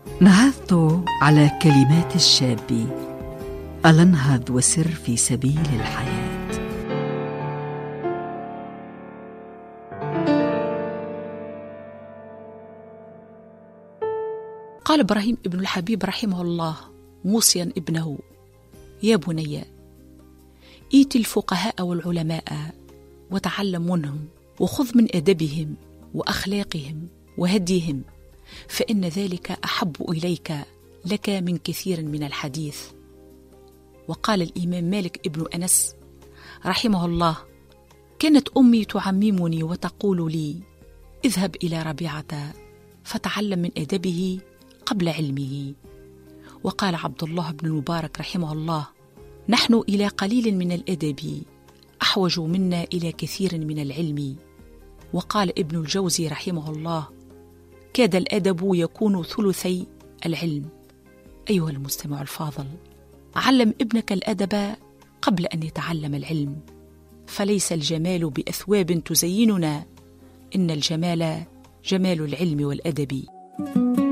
نهضت على كلمات الشاب، ألا انهض وسر في سبيل الحياة. قال إبراهيم ابن الحبيب رحمه الله موصيا ابنه: يا بني، إيت الفقهاء والعلماء وتعلم منهم، وخذ من أدبهم وأخلاقهم وهديهم، فإن ذلك أحب إليك لك من كثير من الحديث. وقال الإمام مالك ابن أنس رحمه الله: كانت أمي تعممني وتقول لي: اذهب إلى ربيعة فتعلم من أدبه قبل علمه. وقال عبد الله بن المبارك رحمه الله: نحن إلى قليل من الأدب أحوج منا إلى كثير من العلم. وقال ابن الجوزي رحمه الله: كاد الأدب يكون ثلثي العلم. أيها المستمع الفاضل، علم ابنك الأدب قبل أن يتعلم العلم، فليس الجمال بأثواب تزيننا، إن الجمال جمال العلم والأدب.